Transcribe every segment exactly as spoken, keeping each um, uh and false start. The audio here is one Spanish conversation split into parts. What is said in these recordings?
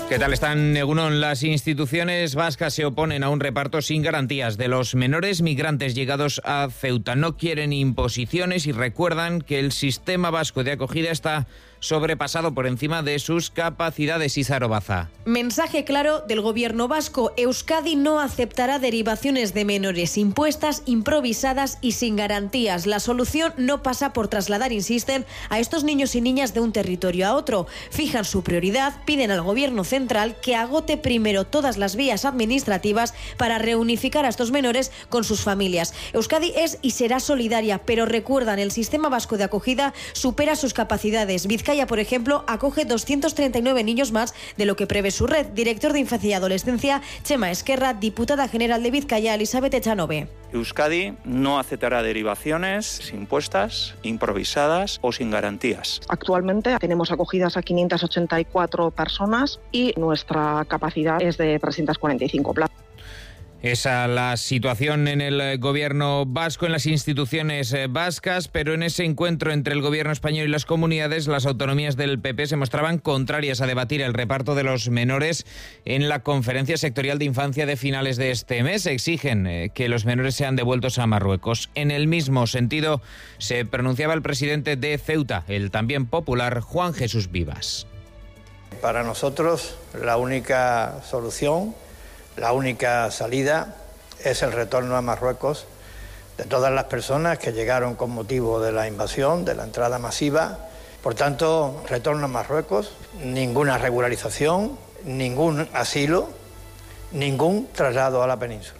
¿Qué tal están, Egunon? Las instituciones vascas se oponen a un reparto sin garantías de los menores migrantes llegados a Ceuta. No quieren imposiciones y recuerdan que el sistema vasco de acogida está sobrepasado por encima de sus capacidades. Izaro Baza. Mensaje claro del gobierno vasco. Euskadi no aceptará derivaciones de menores impuestas, improvisadas y sin garantías. La solución no pasa por trasladar, insisten, a estos niños y niñas de un territorio a otro. Fijan su prioridad, piden al gobierno central que agote primero todas las vías administrativas para reunificar a estos menores con sus familias. Euskadi es y será solidaria, pero recuerdan, el sistema vasco de acogida supera sus capacidades. Vizcaya, por ejemplo, acoge doscientos treinta y nueve niños más de lo que prevé su red. Director de Infancia y Adolescencia, Chema Esquerra, diputada general de Vizcaya, Elizabeth Echanove. Euskadi no aceptará derivaciones impuestas, improvisadas o sin garantías. Actualmente tenemos acogidas a quinientas ochenta y cuatro personas y nuestra capacidad es de trescientas cuarenta y cinco plazas. Esa la situación en el gobierno vasco, en las instituciones vascas, pero en ese encuentro entre el gobierno español y las comunidades, las autonomías del P P se mostraban contrarias a debatir el reparto de los menores en la conferencia sectorial de infancia de finales de este mes. Exigen que los menores sean devueltos a Marruecos. En el mismo sentido se pronunciaba el presidente de Ceuta, el también popular Juan Jesús Vivas. Para nosotros la única solución, la única salida es el retorno a Marruecos de todas las personas que llegaron con motivo de la invasión, de la entrada masiva. Por tanto, retorno a Marruecos, ninguna regularización, ningún asilo, ningún traslado a la península.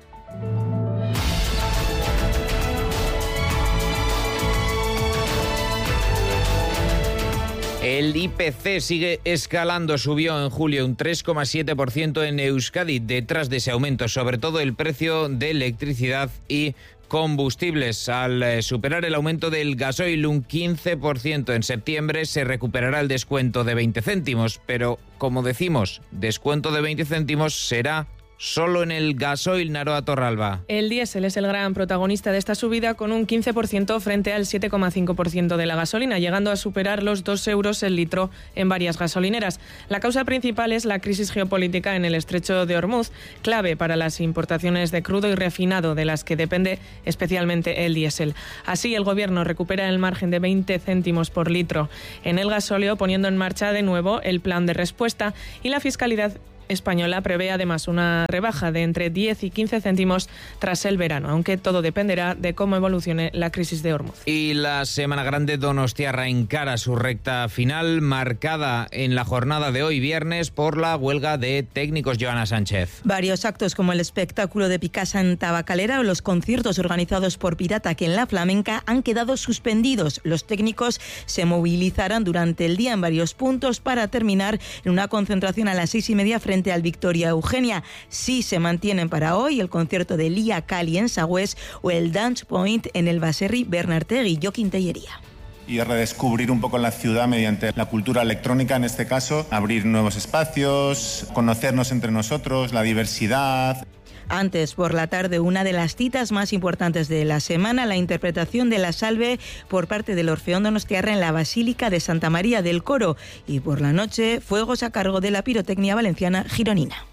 El I P C sigue escalando, subió en julio un tres coma siete por ciento en Euskadi. Detrás de ese aumento, sobre todo el precio de electricidad y combustibles. Al superar el aumento del gasoil un quince por ciento en septiembre, se recuperará el descuento de veinte céntimos. Pero, como decimos, descuento de veinte céntimos será solo en el gasoil. Naroa Torralba. El diésel es el gran protagonista de esta subida, con un quince por ciento frente al siete coma cinco por ciento de la gasolina, llegando a superar los dos euros el litro en varias gasolineras. La causa principal es la crisis geopolítica en el estrecho de Hormuz, clave para las importaciones de crudo y refinado, de las que depende especialmente el diésel. Así, el gobierno recupera el margen de veinte céntimos por litro en el gasóleo, poniendo en marcha de nuevo el plan de respuesta, y la fiscalidad española prevé además una rebaja de entre diez y quince céntimos tras el verano, aunque todo dependerá de cómo evolucione la crisis de Hormuz. Y la Semana Grande donostiarra encara su recta final, marcada en la jornada de hoy viernes por la huelga de técnicos. Joana Sánchez. Varios actos, como el espectáculo de Picasa en Tabacalera o los conciertos organizados por Pirata que en la Flamenca, han quedado suspendidos. Los técnicos se movilizarán durante el día en varios puntos para terminar en una concentración a las seis y media frente al Victoria Eugenia. Sí se mantienen para hoy el concierto de Lía Cali en Sagüés o el Dance Point en el Baserri Bernartegui. Joaquín Tellería. Y redescubrir un poco la ciudad mediante la cultura electrónica, en este caso, abrir nuevos espacios, conocernos entre nosotros, la diversidad. Antes, por la tarde, una de las citas más importantes de la semana, la interpretación de la Salve por parte del Orfeón Donostiarra en la Basílica de Santa María del Coro. Y por la noche, fuegos a cargo de la pirotecnia valenciana gironina.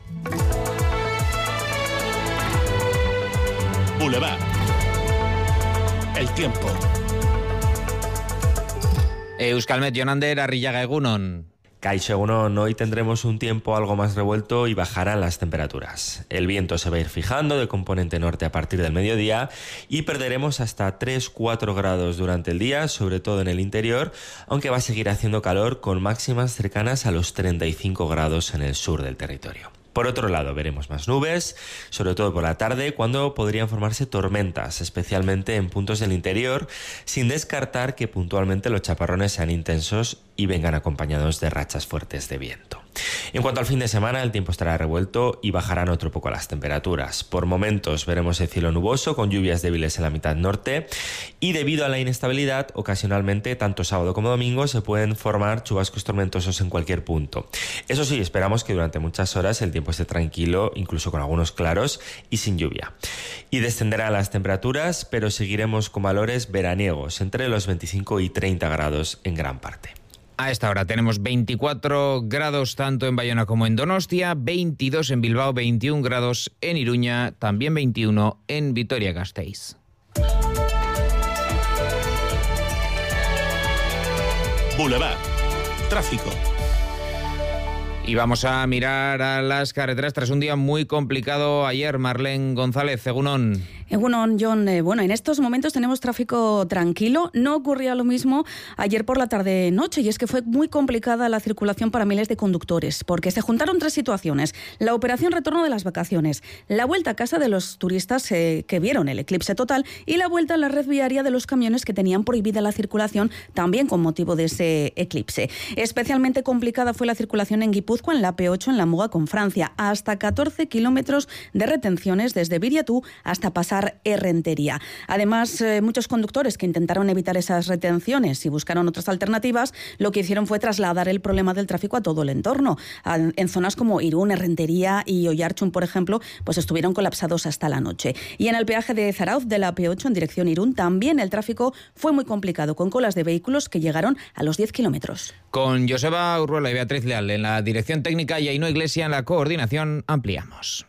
Boulevard. El tiempo. Euskalmet, Jonander, Arrillaga, Egunon. Kaixo Egunon, hoy tendremos un tiempo algo más revuelto y bajarán las temperaturas. El viento se va a ir fijando de componente norte a partir del mediodía y perderemos hasta tres a cuatro grados durante el día, sobre todo en el interior, aunque va a seguir haciendo calor con máximas cercanas a los treinta y cinco grados en el sur del territorio. Por otro lado, veremos más nubes, sobre todo por la tarde, cuando podrían formarse tormentas, especialmente en puntos del interior, sin descartar que puntualmente los chaparrones sean intensos y vengan acompañados de rachas fuertes de viento. En cuanto al fin de semana, el tiempo estará revuelto y bajarán otro poco las temperaturas. Por momentos veremos el cielo nuboso con lluvias débiles en la mitad norte y, debido a la inestabilidad, ocasionalmente tanto sábado como domingo se pueden formar chubascos tormentosos en cualquier punto. Eso sí, esperamos que durante muchas horas el tiempo esté tranquilo, incluso con algunos claros y sin lluvia. Y descenderán las temperaturas, pero seguiremos con valores veraniegos entre los veinticinco y treinta grados en gran parte. A esta hora tenemos veinticuatro grados tanto en Bayona como en Donostia, veintidós en Bilbao, veintiún grados en Iruña, también veintiuno en Vitoria-Gasteiz. Boulevard. Tráfico. Y vamos a mirar a las carreteras tras un día muy complicado ayer. Marlene González, Egunon. Egunon, John. Eh, bueno, en estos momentos tenemos tráfico tranquilo. No ocurría lo mismo ayer por la tarde-noche, y es que fue muy complicada la circulación para miles de conductores, porque se juntaron tres situaciones. La operación retorno de las vacaciones, la vuelta a casa de los turistas eh, que vieron el eclipse total y la vuelta a la red viaria de los camiones que tenían prohibida la circulación también con motivo de ese eclipse. Especialmente complicada fue la circulación en Guipúzcoa, en la P ocho, en la Muga con Francia. Hasta catorce kilómetros de retenciones desde Viriatú hasta pasar Errentería. Además, eh, muchos conductores que intentaron evitar esas retenciones y buscaron otras alternativas, lo que hicieron fue trasladar el problema del tráfico a todo el entorno. A, en zonas como Irún, Errentería y Oiartzun, por ejemplo, pues estuvieron colapsados hasta la noche. Y en el peaje de Zarauz de la P ocho en dirección Irún también el tráfico fue muy complicado, con colas de vehículos que llegaron a los diez kilómetros. Con Joseba Urruela y Beatriz Leal en la dirección técnica y Ainhoa Iglesia en la coordinación, ampliamos.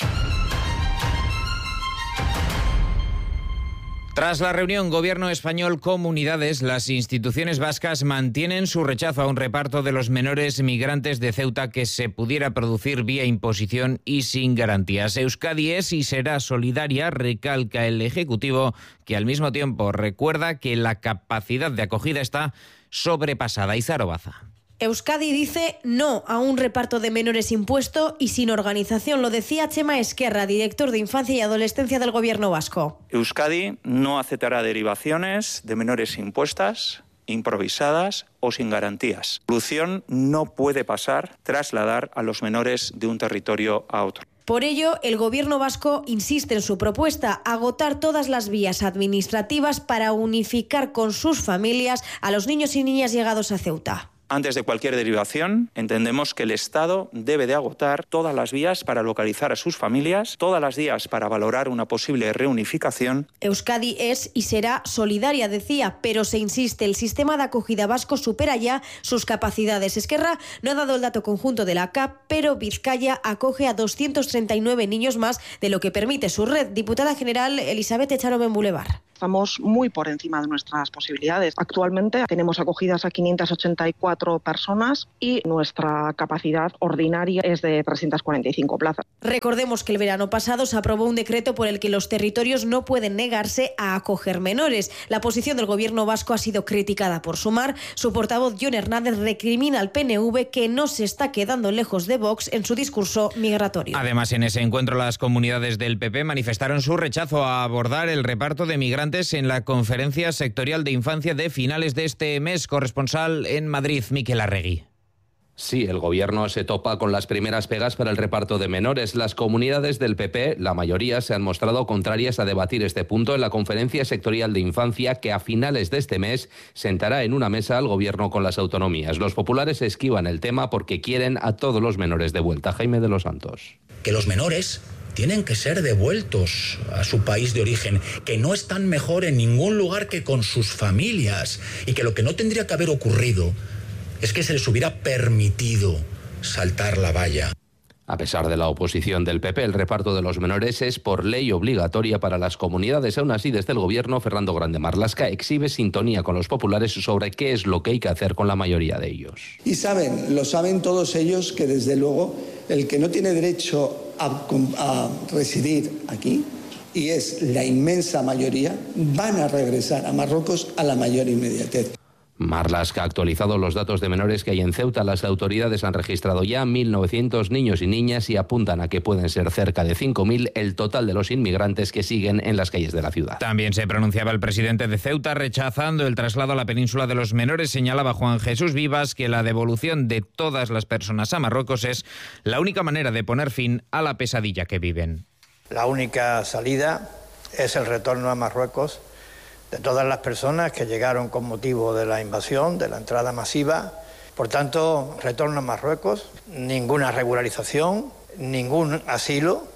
Tras la reunión Gobierno español-Comunidades, las instituciones vascas mantienen su rechazo a un reparto de los menores migrantes de Ceuta que se pudiera producir vía imposición y sin garantías. Euskadi es y será solidaria, recalca el Ejecutivo, que al mismo tiempo recuerda que la capacidad de acogida está sobrepasada. Izar Obaza. Euskadi dice no a un reparto de menores impuesto y sin organización. Lo decía Chema Esquerra, director de Infancia y Adolescencia del Gobierno vasco. Euskadi no aceptará derivaciones de menores impuestas, improvisadas o sin garantías. La solución no puede pasar trasladar a los menores de un territorio a otro. Por ello, el Gobierno vasco insiste en su propuesta, agotar todas las vías administrativas para unificar con sus familias a los niños y niñas llegados a Ceuta. Antes de cualquier derivación, entendemos que el Estado debe de agotar todas las vías para localizar a sus familias, todas las vías para valorar una posible reunificación. Euskadi es y será solidaria, decía, pero se insiste, el sistema de acogida vasco supera ya sus capacidades. Esquerra no ha dado el dato conjunto de la C A P, pero Vizcaya acoge a doscientos treinta y nueve niños más de lo que permite su red. Diputada General Elizabeth Echaroven Boulevard. Estamos muy por encima de nuestras posibilidades. Actualmente tenemos acogidas a quinientas ochenta y cuatro personas y nuestra capacidad ordinaria es de trescientas cuarenta y cinco plazas. Recordemos que el verano pasado se aprobó un decreto por el que los territorios no pueden negarse a acoger menores. La posición del Gobierno vasco ha sido criticada por Sumar. Su portavoz, Jon Hernández, recrimina al P N V que no se está quedando lejos de Vox en su discurso migratorio. Además, en ese encuentro las comunidades del P P manifestaron su rechazo a abordar el reparto de migrantes en la conferencia sectorial de infancia de finales de este mes. Corresponsal en Madrid, Miquel Arregui. Sí, el Gobierno se topa con las primeras pegas para el reparto de menores. Las comunidades del P P, la mayoría, se han mostrado contrarias a debatir este punto en la conferencia sectorial de infancia que a finales de este mes sentará en una mesa al Gobierno con las autonomías. Los populares esquivan el tema porque quieren a todos los menores de vuelta. Jaime de los Santos. Que los menores tienen que ser devueltos a su país de origen, que no están mejor en ningún lugar que con sus familias y que lo que no tendría que haber ocurrido es que se les hubiera permitido saltar la valla. A pesar de la oposición del P P, el reparto de los menores es por ley obligatoria para las comunidades. Aún así, desde el Gobierno, Fernando Grande Marlaska exhibe sintonía con los populares sobre qué es lo que hay que hacer con la mayoría de ellos. Y saben, lo saben todos ellos, que desde luego el que no tiene derecho a, a residir aquí, y es la inmensa mayoría, van a regresar a Marruecos a la mayor inmediatez. Marlaska ha actualizado los datos de menores que hay en Ceuta. Las autoridades han registrado ya mil novecientos niños y niñas y apuntan a que pueden ser cerca de cinco mil el total de los inmigrantes que siguen en las calles de la ciudad. También se pronunciaba el presidente de Ceuta rechazando el traslado a la península de los menores. Señalaba Juan Jesús Vivas que la devolución de todas las personas a Marruecos es la única manera de poner fin a la pesadilla que viven. La única salida es el retorno a Marruecos de todas las personas que llegaron con motivo de la invasión, de la entrada masiva. Por tanto, retorno a Marruecos, ninguna regularización, ningún asilo,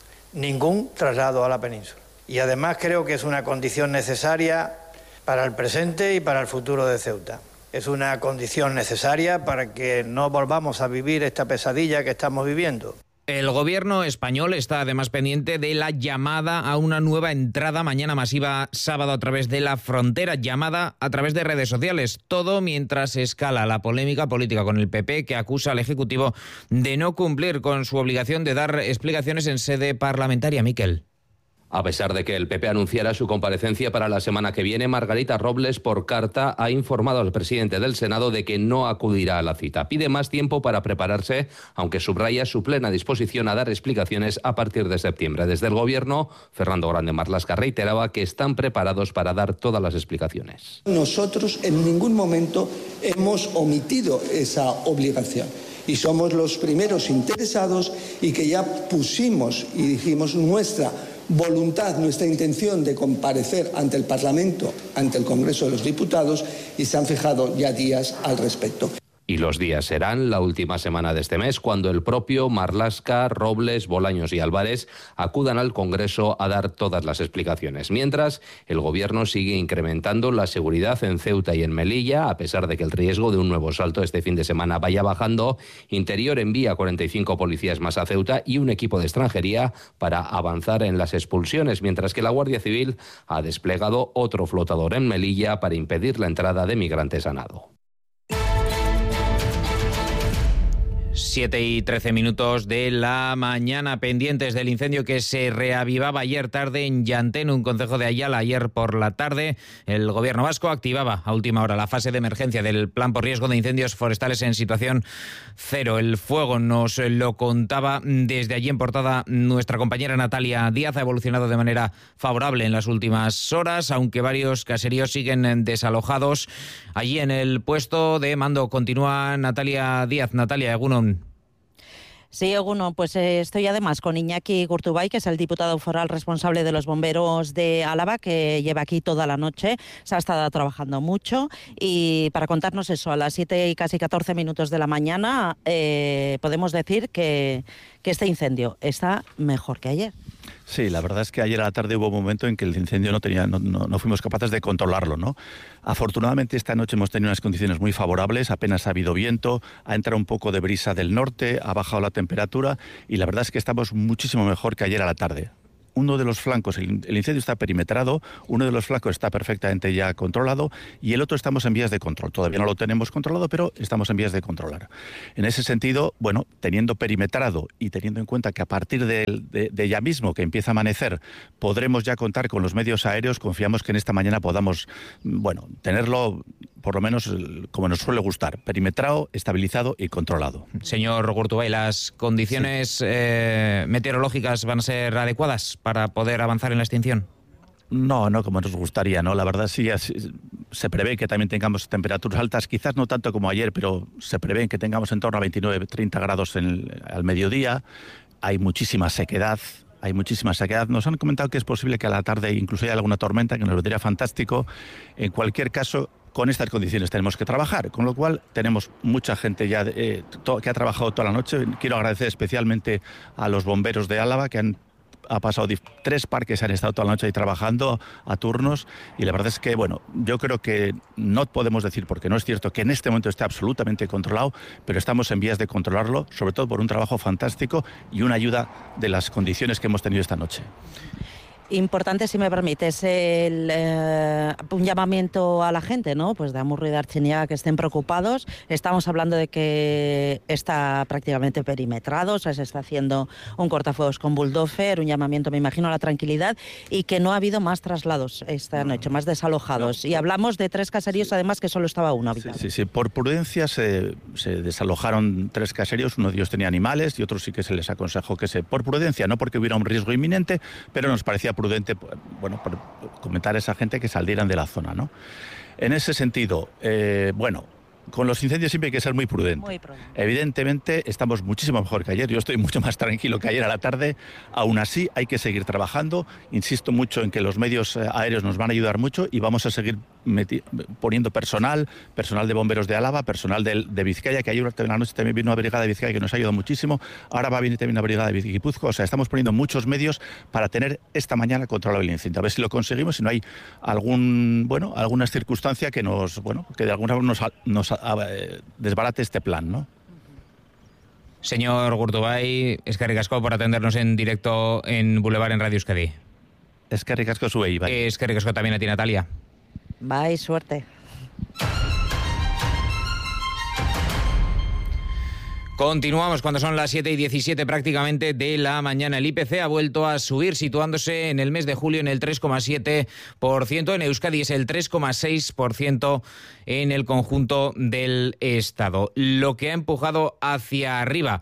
ningún traslado a la península. Y además creo que es una condición necesaria para el presente y para el futuro de Ceuta. es una condición necesaria para que no volvamos a vivir esta pesadilla que estamos viviendo. El gobierno español está además pendiente de la llamada a una nueva entrada mañana masiva sábado a través de la frontera, llamada a través de redes sociales. Todo mientras escala la polémica política con el P P, que acusa al Ejecutivo de no cumplir con su obligación de dar explicaciones en sede parlamentaria. Miquel. A pesar de que el P P anunciara su comparecencia para la semana que viene, Margarita Robles, por carta, ha informado al presidente del Senado de que no acudirá a la cita. Pide más tiempo para prepararse, aunque subraya su plena disposición a dar explicaciones a partir de septiembre. Desde el Gobierno, Fernando Grande Marlaska reiteraba que están preparados para dar todas las explicaciones. Nosotros en ningún momento hemos omitido esa obligación. Y somos los primeros interesados y que ya pusimos y dijimos nuestra voluntad, nuestra intención de comparecer ante el Parlamento, ante el Congreso de los Diputados, y se han fijado ya días al respecto. Y los días serán la última semana de este mes, cuando el propio Marlaska, Robles, Bolaños y Álvarez acudan al Congreso a dar todas las explicaciones. Mientras, el Gobierno sigue incrementando la seguridad en Ceuta y en Melilla, a pesar de que el riesgo de un nuevo salto este fin de semana vaya bajando. Interior envía cuarenta y cinco policías más a Ceuta y un equipo de extranjería para avanzar en las expulsiones, mientras que la Guardia Civil ha desplegado otro flotador en Melilla para impedir la entrada de migrantes a nado. siete y trece minutos de la mañana, pendientes del incendio que se reavivaba ayer tarde en Llantén, un concejo de Ayala. Ayer por la tarde el Gobierno vasco activaba a última hora la fase de emergencia del plan por riesgo de incendios forestales en situación cero. El fuego, nos lo contaba desde allí en Portada nuestra compañera Natalia Díaz, ha evolucionado de manera favorable en las últimas horas, aunque varios caseríos siguen desalojados. Allí en el puesto de mando continúa Natalia Díaz. Natalia, Egunon. Sí, Eguno, pues eh, estoy además con Iñaki Gurtubay, que es el diputado foral responsable de los bomberos de Álava, que lleva aquí toda la noche, se ha estado trabajando mucho, y para contarnos eso, a las siete y casi catorce minutos de la mañana, eh, podemos decir que, que este incendio está mejor que ayer. Sí, la verdad es que ayer a la tarde hubo un momento en que el incendio no tenía, no, no, no fuimos capaces de controlarlo, ¿no? Afortunadamente esta noche hemos tenido unas condiciones muy favorables, apenas ha habido viento, ha entrado un poco de brisa del norte, ha bajado la temperatura y la verdad es que estamos muchísimo mejor que ayer a la tarde. Uno de los flancos, el, el incendio está perimetrado, uno de los flancos está perfectamente ya controlado y el otro estamos en vías de control. Todavía no lo tenemos controlado, pero estamos en vías de controlar. En ese sentido, bueno, teniendo perimetrado y teniendo en cuenta que a partir de, de, de ya mismo que empieza a amanecer podremos ya contar con los medios aéreos, confiamos que en esta mañana podamos, bueno, tenerlo por lo menos como nos suele gustar, perimetrado, estabilizado y controlado. Señor Gurtubay, ¿las condiciones sí. eh, meteorológicas van a ser adecuadas para poder avanzar en la extinción? No, no como nos gustaría, ¿no? La verdad sí, se prevé que también tengamos temperaturas altas, quizás no tanto como ayer, pero se prevé que tengamos en torno a veintinueve, treinta grados en el, al mediodía. Hay muchísima sequedad. Hay muchísima sequedad. Nos han comentado que es posible que a la tarde incluso haya alguna tormenta, que nos vendría fantástico. En cualquier caso, con estas condiciones tenemos que trabajar, con lo cual tenemos mucha gente ya eh, to, que ha trabajado toda la noche. Quiero agradecer especialmente a los bomberos de Álava, que han ha pasado tres parques, han estado toda la noche ahí trabajando a turnos y la verdad es que, bueno, yo creo que no podemos decir, porque no es cierto que en este momento esté absolutamente controlado, pero estamos en vías de controlarlo, sobre todo por un trabajo fantástico y una ayuda de las condiciones que hemos tenido esta noche. Importante, si me permites, el, eh, un llamamiento a la gente, ¿no? Pues de Amurrio y de Artziniega, que estén preocupados. Estamos hablando de que está prácticamente perimetrado, o sea, se está haciendo un cortafuegos con bulldozer, un llamamiento, me imagino, a la tranquilidad, y que no ha habido más traslados esta noche, más desalojados. No. Y hablamos de tres caseríos, además, que solo estaba uno habitado. Sí, sí, sí. Por prudencia se, se desalojaron tres caseríos, uno de ellos tenía animales y otros sí que se les aconsejó que se... Por prudencia, no porque hubiera un riesgo inminente, pero nos parecía prudente, bueno, por comentar a esa gente que salieran de la zona, ¿no? En ese sentido, eh, bueno, con los incendios siempre hay que ser muy prudente. Muy prudente. Evidentemente estamos muchísimo mejor que ayer, yo estoy mucho más tranquilo que ayer a la tarde, aún así hay que seguir trabajando, insisto mucho en que los medios aéreos nos van a ayudar mucho y vamos a seguir meti- poniendo personal, personal de bomberos de Álava, personal de, de Vizcaya, que ayer en la noche también vino una brigada de Vizcaya que nos ha ayudado muchísimo, ahora va a venir también una brigada de Guipúzcoa, o sea, estamos poniendo muchos medios para tener esta mañana controlado el incendio, a ver si lo conseguimos, si no hay algún, bueno, alguna circunstancia que nos, bueno, que de alguna forma nos, nos eh, desbarate este plan, ¿no? Señor Gurtubay, eskerrik asko por atendernos en directo en Boulevard en Radio Euskadi. Eskerrik asko zuei, bai. Eskerrik asko también a ti, Natalia. Bye, suerte. Continuamos cuando son las siete y diecisiete prácticamente de la mañana. El I P C ha vuelto a subir, situándose en el mes de julio en el tres coma siete por ciento. En Euskadi es el tres coma seis por ciento en el conjunto del Estado. Lo que ha empujado hacia arriba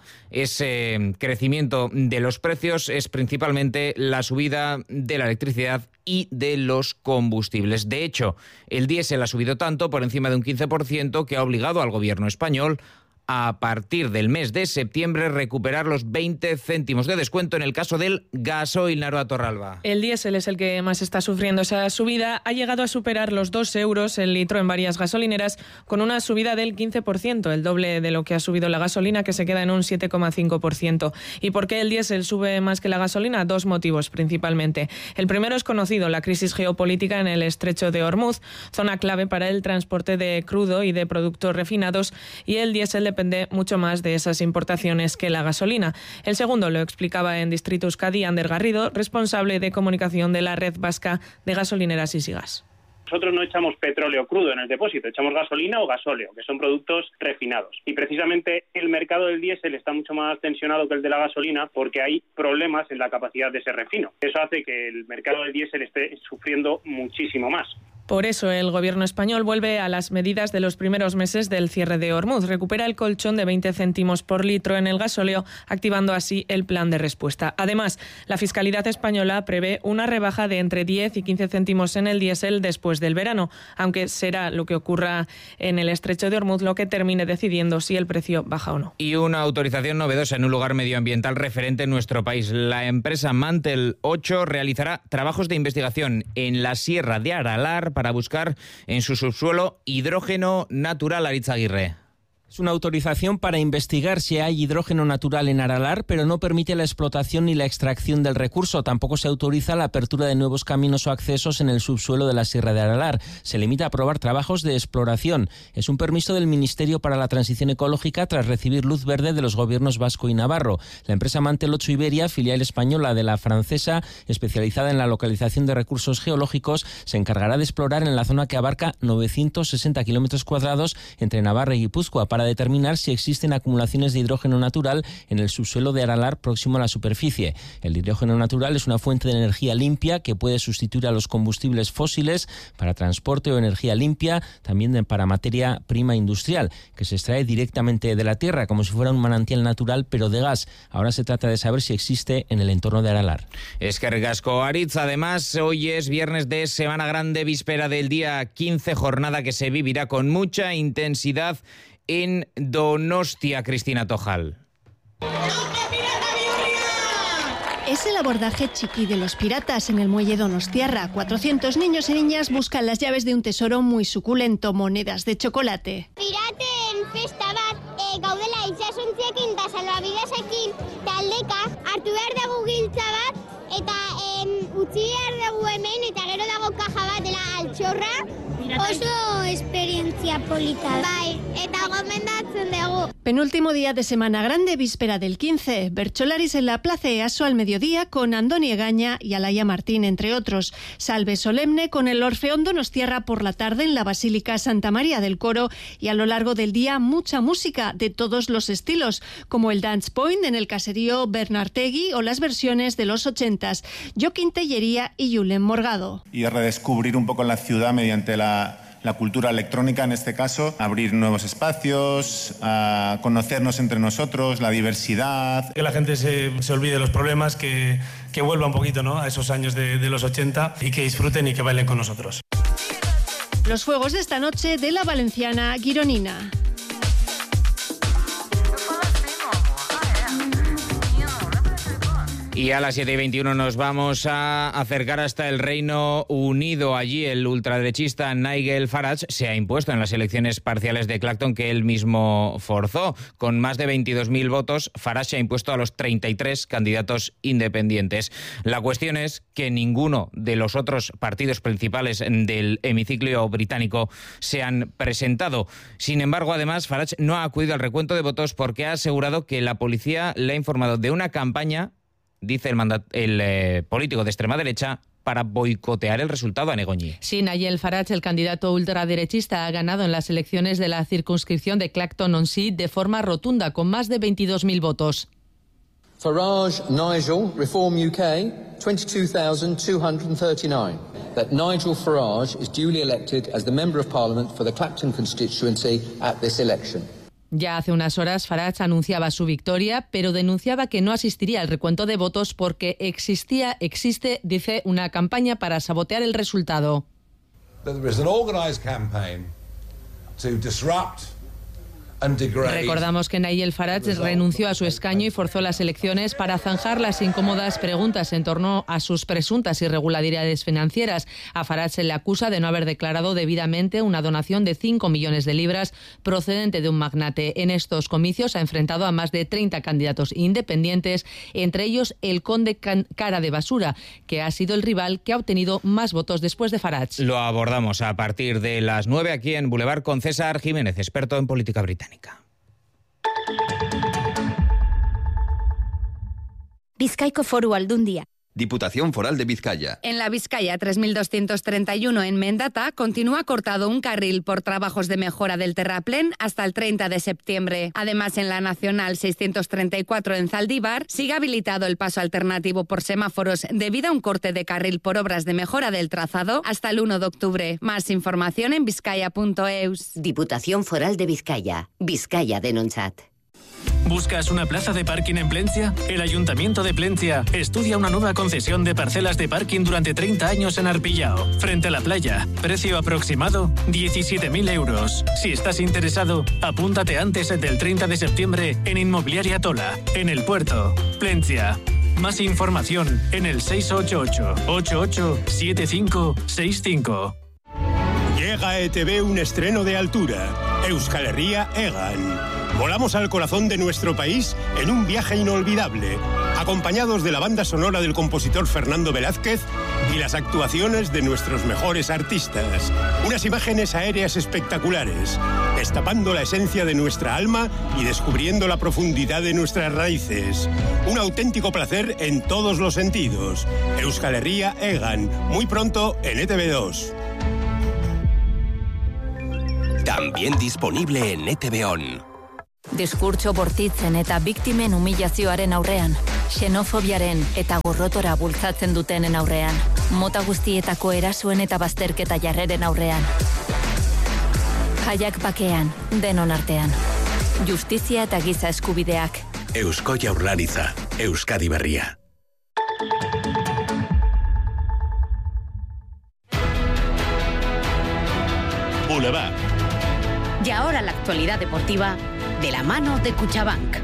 ese crecimiento de los precios es principalmente la subida de la electricidad y de los combustibles. De hecho, el diésel ha subido tanto, por encima de un quince por ciento, que ha obligado al gobierno español a partir del mes de septiembre recuperar los veinte céntimos de descuento en el caso del gasoil. Naroa Torralba. El diésel es el que más está sufriendo esa subida. Ha llegado a superar los dos euros el litro en varias gasolineras, con una subida del quince por ciento, el doble de lo que ha subido la gasolina, que se queda en un siete coma cinco por ciento. ¿Y por qué el diésel sube más que la gasolina? Dos motivos principalmente. El primero es conocido, la crisis geopolítica en el estrecho de Hormuz, zona clave para el transporte de crudo y de productos refinados, y el diésel depende mucho más de esas importaciones que la gasolina. El segundo lo explicaba en Distrito Euskadi Ander Garrido, responsable de comunicación de la Red Vasca de Gasolineras y Sigas. Nosotros no echamos petróleo crudo en el depósito, echamos gasolina o gasóleo, que son productos refinados. Y precisamente el mercado del diésel está mucho más tensionado que el de la gasolina porque hay problemas en la capacidad de ese refino. Eso hace que el mercado del diésel esté sufriendo muchísimo más. Por eso el gobierno español vuelve a las medidas de los primeros meses del cierre de Hormuz. Recupera el colchón de veinte céntimos por litro en el gasóleo, activando así el plan de respuesta. Además, la fiscalidad española prevé una rebaja de entre diez y quince céntimos en el diésel después del verano, aunque será lo que ocurra en el estrecho de Hormuz lo que termine decidiendo si el precio baja o no. Y una autorización novedosa en un lugar medioambiental referente en nuestro país. La empresa Mantel ocho realizará trabajos de investigación en la Sierra de Aralar para buscar en su subsuelo hidrógeno natural. Aritz Aguirre. Es una autorización para investigar si hay hidrógeno natural en Aralar, pero no permite la explotación ni la extracción del recurso. Tampoco se autoriza la apertura de nuevos caminos o accesos en el subsuelo de la Sierra de Aralar. Se limita a aprobar trabajos de exploración. Es un permiso del Ministerio para la Transición Ecológica tras recibir luz verde de los gobiernos vasco y navarro. La empresa Mantel ocho Iberia, filial española de la francesa, especializada en la localización de recursos geológicos, se encargará de explorar en la zona que abarca novecientos sesenta kilómetros cuadrados entre Navarra y Guipúzcoa para determinar si existen acumulaciones de hidrógeno natural en el subsuelo de Aralar próximo a la superficie. El hidrógeno natural es una fuente de energía limpia que puede sustituir a los combustibles fósiles para transporte o energía limpia, también para materia prima industrial, que se extrae directamente de la tierra, como si fuera un manantial natural, pero de gas. Ahora se trata de saber si existe en el entorno de Aralar. Eskerrik asko, Aritz. Además, hoy es viernes de Semana Grande, víspera del día quince, jornada que se vivirá con mucha intensidad en Donostia. Cristina Tojal. Es el abordaje chiqui de los piratas en el muelle donostiarra. cuatrocientos niños y niñas buscan las llaves de un tesoro muy suculento, monedas de chocolate. Piraten festa bat, e, gaudela itxasuntziakin eta salbabidesekin taldeka hartu behar dugu giltza bat eta em, utzi behar dugu hemen eta gero dago kaja bat dela altxorra. Oso esperientzia polita. Bai, eta gomendatzen dugu. Penúltimo día de Semana Grande, víspera del quince. Bercholaris en la Plaza Easo al mediodía con Andoni Egaña y Alaya Martín, entre otros. Salve solemne con el Orfeón Donostiarra por la tarde en la Basílica Santa María del Coro, y a lo largo del día mucha música de todos los estilos, como el Dance Point en el caserío Bernartegui o las versiones de los ochentas. Joaquín Tellería y Julen Morgado. Y redescubrir un poco la ciudad mediante la la cultura electrónica, en este caso, abrir nuevos espacios, a conocernos entre nosotros, la diversidad. Que la gente se, se olvide de los problemas, que, que vuelva un poquito, ¿no?, a esos años de, de los ochenta y que disfruten y que bailen con nosotros. Los fuegos de esta noche de la valenciana Gironina. Y a las siete y veintiuno nos vamos a acercar hasta el Reino Unido. Allí el ultraderechista Nigel Farage se ha impuesto en las elecciones parciales de Clacton que él mismo forzó. Con más de veintidós mil votos, Farage se ha impuesto a los treinta y tres candidatos independientes. La cuestión es que ninguno de los otros partidos principales del hemiciclo británico se han presentado. Sin embargo, además, Farage no ha acudido al recuento de votos porque ha asegurado que la policía le ha informado de una campaña, dice el, mandat- el eh, político de extrema derecha, para boicotear el resultado a Negoñi. Sí, Nigel Farage, el candidato ultraderechista, ha ganado en las elecciones de la circunscripción de Clacton-on-Sea de forma rotunda, con más de veintidós mil votos. Farage, Nigel, Reform U K, twenty-two thousand two hundred thirty-nine. That Nigel Farage is duly elected as the Member of Parliament for the Clacton constituency at this election. Ya hace unas horas Farage anunciaba su victoria, pero denunciaba que no asistiría al recuento de votos porque existía, existe, dice, una campaña para sabotear el resultado. There is an organized campaign to disrupt. Recordamos que Nigel Farage renunció a su escaño y forzó las elecciones para zanjar las incómodas preguntas en torno a sus presuntas irregularidades financieras. A Farage se le acusa de no haber declarado debidamente una donación de cinco millones de libras procedente de un magnate. En estos comicios ha enfrentado a más de treinta candidatos independientes, entre ellos el conde Cara de Basura, que ha sido el rival que ha obtenido más votos después de Farage. Lo abordamos a partir de las nueve aquí en Boulevard con César Jiménez, experto en política británica. Bizkaiko Foru Aldundia. Diputación Foral de Vizcaya. En la Vizcaya tres mil doscientos treinta y uno en Mendata continúa cortado un carril por trabajos de mejora del terraplén hasta el treinta de septiembre. Además, en la Nacional seiscientos treinta y cuatro en Zaldívar sigue habilitado el paso alternativo por semáforos debido a un corte de carril por obras de mejora del trazado hasta el uno de octubre. Más información en vizcaya punto eus. Diputación Foral de Vizcaya. Vizcaya Denontzat. ¿Buscas una plaza de parking en Plencia? El Ayuntamiento de Plencia estudia una nueva concesión de parcelas de parking durante treinta años en Arpillao, frente a la playa. Precio aproximado, diecisiete mil euros. Si estás interesado, apúntate antes del treinta de septiembre en Inmobiliaria Tola, en el puerto. Plencia. Más información en el seis ocho ocho, ocho ocho siete cinco seis cinco. Llega a E T V un estreno de altura. Euskal Herria Egan. Volamos al corazón de nuestro país en un viaje inolvidable, acompañados de la banda sonora del compositor Fernando Velázquez y las actuaciones de nuestros mejores artistas. Unas imágenes aéreas espectaculares, destapando la esencia de nuestra alma y descubriendo la profundidad de nuestras raíces. Un auténtico placer en todos los sentidos. Euskal Herria Egan, muy pronto en E T V dos. También disponible en E T V On. Diskurtso bortitzen eta biktimen humilazioaren aurrean, xenofobiaren eta gorrotora bultzatzen dutenen aurrean, mota guztietako erasoen eta bazterketa jarreren aurrean. Jaiak bakean, denon artean. Justizia eta giza eskubideak. Eusko Jaurlaritza, Euskadi Berria. Boulevard. Y ahora la actualidad deportiva de la mano de Cuchabank.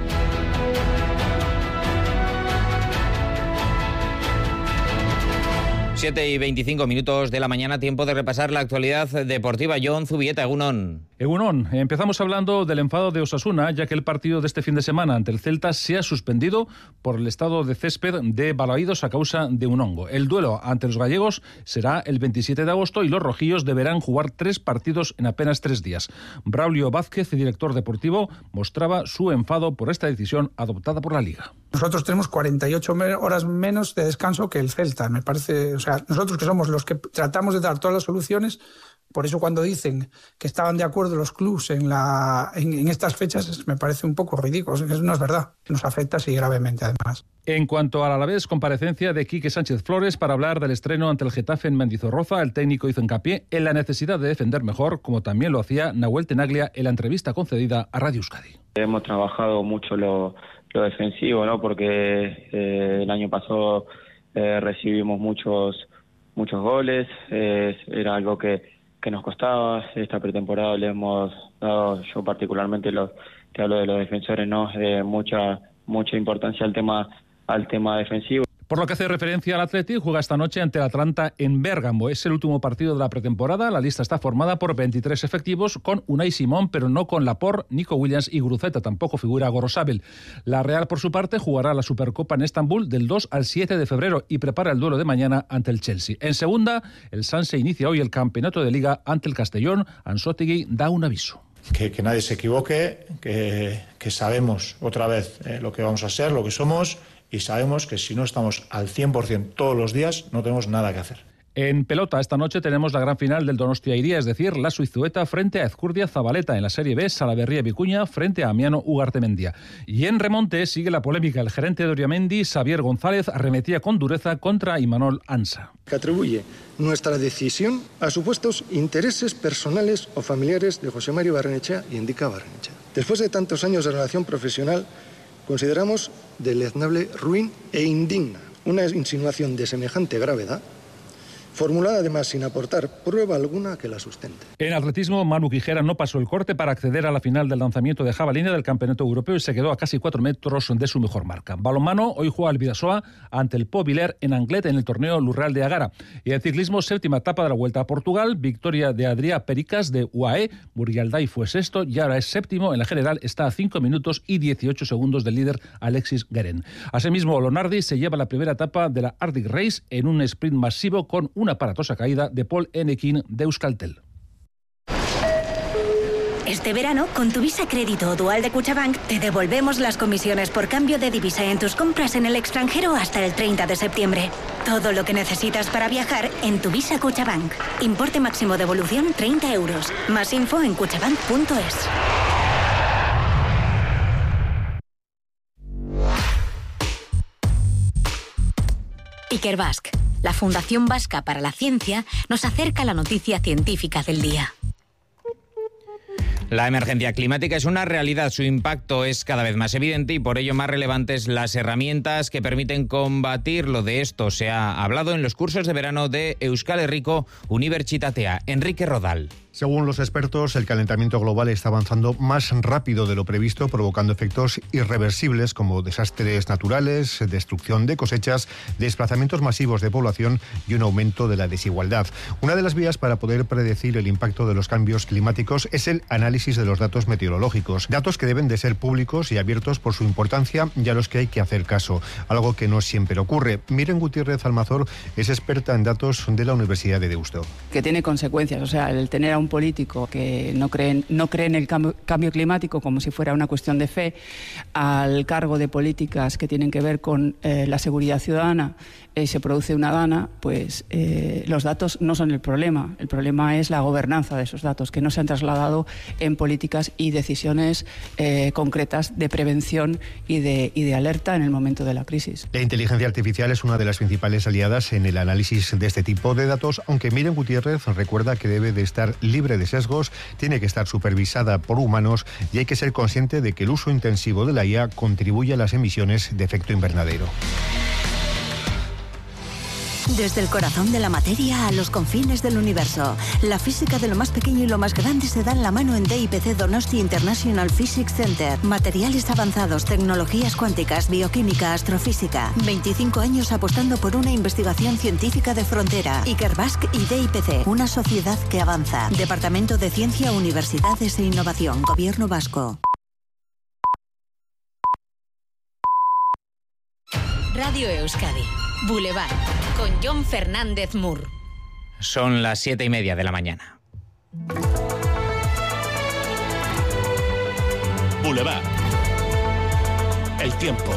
siete y veinticinco minutos de la mañana, tiempo de repasar la actualidad deportiva. Jon Zubieta, Egunon. Egunon, empezamos hablando del enfado de Osasuna, ya que el partido de este fin de semana ante el Celta se ha suspendido por el estado de césped de Balaídos a causa de un hongo. El duelo ante los gallegos será el veintisiete de agosto y los rojillos deberán jugar tres partidos en apenas tres días. Braulio Vázquez, director deportivo, mostraba su enfado por esta decisión adoptada por la Liga. Nosotros tenemos cuarenta y ocho horas menos de descanso que el Celta, me parece. O sea, nosotros que somos los que tratamos de dar todas las soluciones, por eso cuando dicen que estaban de acuerdo los clubs en, la, en, en estas fechas, me parece un poco ridículo. No es verdad. Nos afecta así gravemente, además. En cuanto al Alavés, comparecencia de Quique Sánchez Flores para hablar del estreno ante el Getafe en Mendizorroza. El técnico hizo hincapié en la necesidad de defender mejor, como también lo hacía Nahuel Tenaglia en la entrevista concedida a Radio Euskadi. Hemos trabajado mucho lo, lo defensivo, ¿no? Porque eh, el año pasado eh, recibimos muchos muchos goles, eh, era algo que, que nos costaba. Esta pretemporada le hemos dado, yo particularmente los, te hablo de los defensores, ¿no? Eh, mucha mucha importancia al tema al tema defensivo. Por lo que hace referencia al Athletic, juega esta noche ante el Atlanta en Bérgamo. Es el último partido de la pretemporada. La lista está formada por veintitrés efectivos, con Unai Simón, pero no con Laporte, Nico Williams y Guruceta. Tampoco figura Gorosabel. La Real, por su parte, jugará la Supercopa en Estambul del dos al siete de febrero y prepara el duelo de mañana ante el Chelsea. En segunda, el Sanse inicia hoy el campeonato de Liga ante el Castellón. Ansótegui da un aviso. Que, que nadie se equivoque, que, que sabemos otra vez eh, lo que vamos a ser, lo que somos, y sabemos que si no estamos al cien por ciento todos los días, no tenemos nada que hacer. En pelota, esta noche tenemos la gran final del Donostia Iría, es decir, la Suizueta frente a Ezcurdia Zabaleta. En la Serie B, Salaberria Vicuña frente a Amiano Ugartemendia. Y en remonte sigue la polémica. El gerente de Oriamendi, Xavier González, arremetía con dureza contra Imanol Ansa. Que atribuye nuestra decisión a supuestos intereses personales o familiares de José Mario Barrenechea y Indica Barrenechea. Después de tantos años de relación profesional, consideramos deleznable, ruin e indigna una insinuación de semejante gravedad, formulada además sin aportar prueba alguna que la sustente. En atletismo, Manu Quijera no pasó el corte para acceder a la final del lanzamiento de jabalina del Campeonato Europeo y se quedó a casi cuatro metros de su mejor marca. Balonmano, hoy juega el Bidasoa ante el Po Villers en Anglet en el torneo Lurreal de Agara. Y en ciclismo, séptima etapa de la Vuelta a Portugal, victoria de Adrià Pericas de U A E, Murialdai fue sexto y ahora es séptimo. En la general está a cinco minutos y dieciocho segundos del líder Alexis Guerin. Asimismo, Lonardi se lleva la primera etapa de la Arctic Race en un sprint masivo con una aparatosa caída de Paul Enequin de Euskaltel. Este verano, con tu Visa Crédito o Dual de Cuchabank, te devolvemos las comisiones por cambio de divisa en tus compras en el extranjero hasta el treinta de septiembre. Todo lo que necesitas para viajar en tu Visa Cuchabank. Importe máximo de devolución treinta euros. Más info en cuchabank punto es. Ikerbasque, la Fundación Vasca para la Ciencia, nos acerca a la noticia científica del día. La emergencia climática es una realidad, su impacto es cada vez más evidente y por ello más relevantes las herramientas que permiten combatirlo. De esto se ha hablado en los cursos de verano de Euskal Herriko Unibertsitatea. Enrique Rodal. Según los expertos, el calentamiento global está avanzando más rápido de lo previsto, provocando efectos irreversibles como desastres naturales, destrucción de cosechas, desplazamientos masivos de población y un aumento de la desigualdad. Una de las vías para poder predecir el impacto de los cambios climáticos es el análisis de los datos meteorológicos, datos que deben de ser públicos y abiertos por su importancia y a los que hay que hacer caso, algo que no siempre ocurre. Miren Gutiérrez Almazor es experta en datos de la Universidad de Deusto. Que tiene consecuencias, o sea, el tener a un político que no cree, no cree en el cambio, cambio climático como si fuera una cuestión de fe, al cargo de políticas que tienen que ver con eh, la seguridad ciudadana, eh, se produce una dana, pues eh, los datos no son el problema. El problema es la gobernanza de esos datos, que no se han trasladado en políticas y decisiones eh, concretas de prevención y de, y de alerta en el momento de la crisis. La inteligencia artificial es una de las principales aliadas en el análisis de este tipo de datos, aunque Miren Gutiérrez recuerda que debe de estar libre de sesgos, tiene que estar supervisada por humanos y hay que ser consciente de que el uso intensivo de la I A contribuye a las emisiones de efecto invernadero. Desde el corazón de la materia a los confines del universo, la física de lo más pequeño y lo más grande se da en la mano en D I P C Donosti International Physics Center. Materiales avanzados, tecnologías cuánticas, bioquímica, astrofísica. veinticinco años apostando por una investigación científica de frontera. Ikerbasque y D I P C, una sociedad que avanza. Departamento de Ciencia, Universidades e Innovación, Gobierno Vasco. Radio Euskadi, Boulevard, con Jon Fernández Mur. Son las siete y media de la mañana. Boulevard. El tiempo.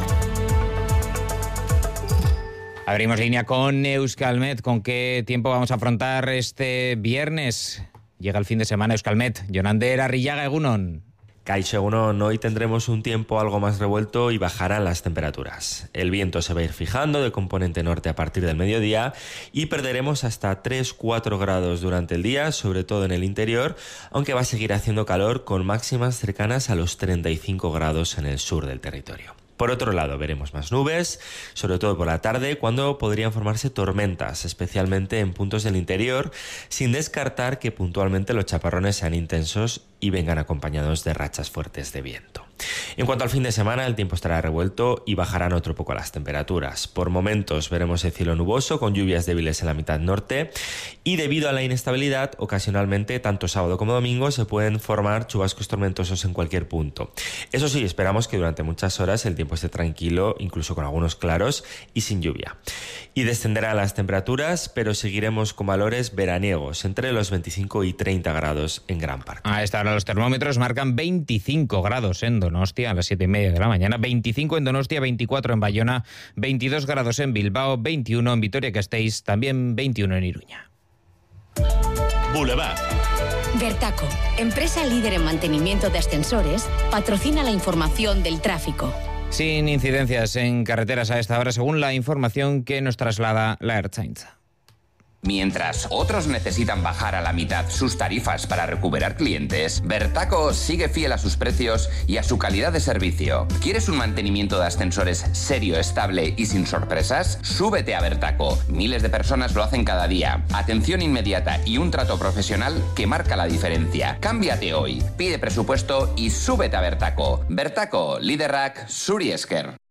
Abrimos línea con Euskalmet. ¿Con qué tiempo vamos a afrontar este viernes? Llega el fin de semana, Euskalmet. Jonander Arrillaga, Egunon. Kaixo Egunon, hoy tendremos un tiempo algo más revuelto y bajarán las temperaturas. El viento se va a ir fijando de componente norte a partir del mediodía y perderemos hasta tres a cuatro grados durante el día, sobre todo en el interior, aunque va a seguir haciendo calor con máximas cercanas a los treinta y cinco grados en el sur del territorio. Por otro lado, veremos más nubes, sobre todo por la tarde, cuando podrían formarse tormentas, especialmente en puntos del interior, sin descartar que puntualmente los chaparrones sean intensos y vengan acompañados de rachas fuertes de viento. En cuanto al fin de semana, el tiempo estará revuelto y bajarán otro poco las temperaturas. Por momentos veremos el cielo nuboso con lluvias débiles en la mitad norte y debido a la inestabilidad, ocasionalmente, tanto sábado como domingo, se pueden formar chubascos tormentosos en cualquier punto. Eso sí, esperamos que durante muchas horas el tiempo esté tranquilo, incluso con algunos claros y sin lluvia. Y descenderán las temperaturas, pero seguiremos con valores veraniegos, entre los veinticinco y treinta grados en gran parte. A esta hora los termómetros marcan veinticinco grados en Donostia a las siete y media de la mañana, veinticinco en Donostia, veinticuatro en Bayona, veintidós grados en Bilbao, veintiuno en Vitoria-Gasteiz, también veintiuno en Iruña. Boulevard. Vertaco, empresa líder en mantenimiento de ascensores, patrocina la información del tráfico. Sin incidencias en carreteras a esta hora, según la información que nos traslada la Ertzaintza. Mientras otros necesitan bajar a la mitad sus tarifas para recuperar clientes, Vertaco sigue fiel a sus precios y a su calidad de servicio. ¿Quieres un mantenimiento de ascensores serio, estable y sin sorpresas? Súbete a Vertaco. Miles de personas lo hacen cada día. Atención inmediata y un trato profesional que marca la diferencia. Cámbiate hoy. Pide presupuesto y súbete a Vertaco. Vertaco, Liderrak, Suri Esker.